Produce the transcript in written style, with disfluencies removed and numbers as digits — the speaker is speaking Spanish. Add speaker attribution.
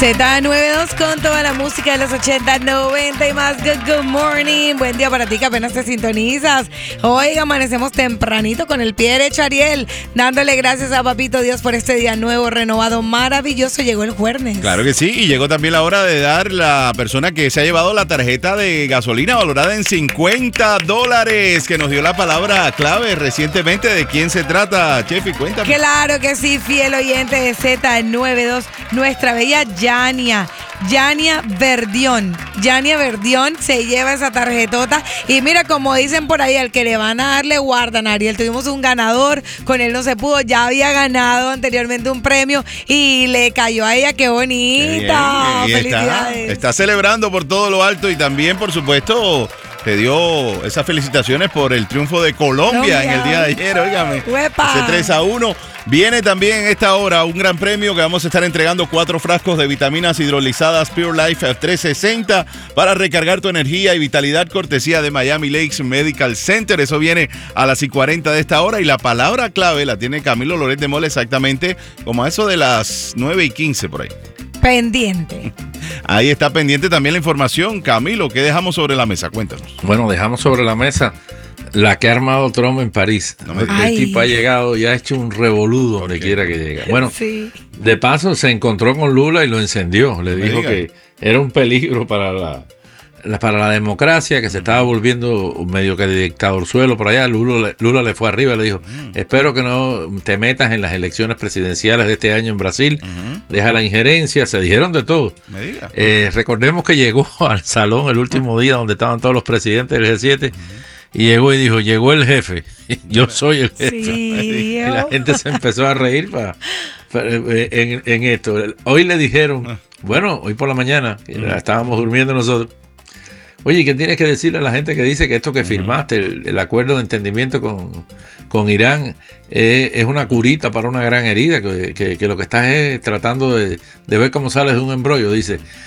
Speaker 1: Z92 con toda la música de los 80, 90 y más. Good morning. Buen día para ti que apenas te sintonizas. Hoy amanecemos tempranito con el pie derecho, Ariel, dándole gracias a Papito Dios por este día nuevo, renovado, maravilloso. Llegó el jueves.
Speaker 2: Claro que sí, y llegó también la hora de dar la persona que se ha llevado la tarjeta de gasolina valorada en $50, que nos dio la palabra clave recientemente. ¿De quién se trata, Chefi? Cuéntame.
Speaker 1: Claro que sí, fiel oyente de Z92, nuestra bella Yania Verdión. Yania Verdión se lleva esa tarjetota. Y mira, como dicen por ahí, al que le van a dar le guardan, Ariel. Tuvimos un ganador, con él no se pudo, ya había ganado anteriormente un premio y le cayó a ella. ¡Qué bonita!
Speaker 2: Bien,
Speaker 1: ¡Felicidades!
Speaker 2: Está celebrando por todo lo alto y también, por supuesto, te dio esas felicitaciones por el triunfo de Colombia en el día de ayer. Óigame, ese 3-1. Viene también en esta hora un gran premio que vamos a estar entregando 4 frascos de vitaminas hidrolizadas Pure Life 360 para recargar tu energía y vitalidad, cortesía de Miami Lakes Medical Center. Eso viene a las 40 de esta hora y la palabra clave la tiene Camilo Loret de Mola exactamente como a eso de las 9:15 por ahí.
Speaker 1: Pendiente.
Speaker 2: Ahí está pendiente también la información. Camilo, ¿qué dejamos sobre la mesa? Cuéntanos.
Speaker 3: Bueno, dejamos sobre la mesa la que ha armado Trump en París. El tipo ha llegado y ha hecho un revolú donde quiera que llegue. Bueno, sí. De paso se encontró con Lula y lo encendió. Le dijo que era un peligro para la democracia, que se estaba volviendo medio que dictadorzuelo por allá. Lula le fue arriba y le dijo, espero que no te metas en las elecciones presidenciales de este año en Brasil, deja la injerencia. Se dijeron de todo. Recordemos que llegó al salón el último día donde estaban todos los presidentes del G7 y llegó y dijo, llegó el jefe, yo soy el jefe. Sí, y la gente se empezó a reír en esto. Hoy le dijeron, bueno, hoy por la mañana, estábamos durmiendo nosotros, oye, ¿qué tienes que decirle a la gente que dice que esto que firmaste, el acuerdo de entendimiento con Irán, es una curita para una gran herida, que lo que estás es tratando de ver cómo sales de un embrollo? Dice,